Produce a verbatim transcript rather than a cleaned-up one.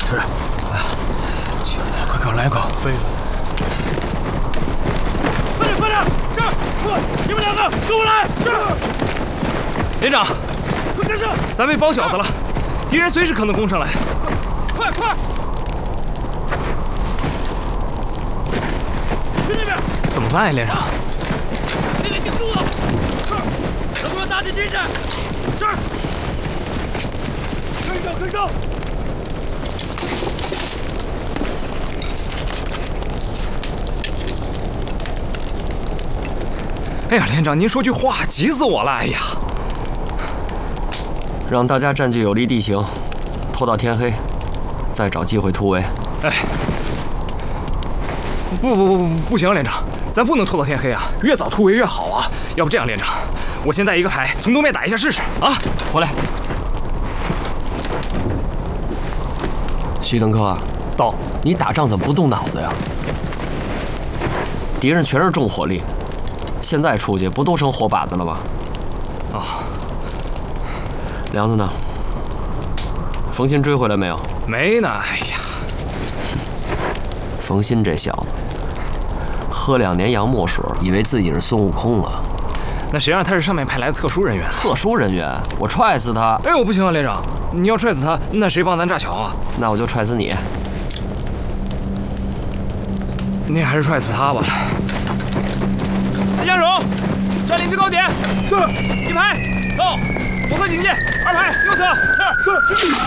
是。起来，快给我来一口。飞了。快点，快点！是。你们两个跟我来！是。连长，快跟上！咱被包饺子了，敌人随时可能攻上来。快快！去那边！怎么办呀，连长？你得顶住了！是。能不能打起精神？是。跟上，跟上！哎呀，连长，您说句话，急死我了！哎呀， 让大家占据有利地形，拖到天黑，再找机会突围。 哎，不不不不不行，连长，咱不能拖到天黑啊！越早突围越好啊！要不这样，连长，我先带一个排从东面打一下试试啊！回来。 徐登科， 到， 你打仗怎么不动脑子呀？敌人全是重火力。现在出去不都成活靶子了吗？ 啊、哦， 梁子呢？冯鑫追回来没有？ 没呢。哎呀， 冯鑫这小子，喝两年洋墨水，以为自己是孙悟空了。 那谁让他是上面派来的特殊人员？ 特殊人员，我踹死他！ 哎，我不行啊，连长，你要踹死他，那谁帮咱炸桥啊？ 那我就踹死你。 你还是踹死他吧。下手，占领制高点。是。一排到，左侧警戒，二排右侧。是是。